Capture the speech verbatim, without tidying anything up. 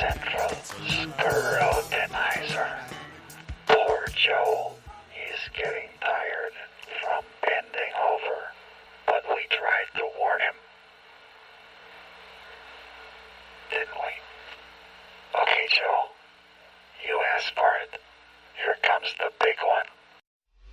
central scrutinizer. Poor Joe. He's getting tired from bending over, but we tried to warn him. Didn't we? Okay, Joe. You asked for it. Here comes the big one.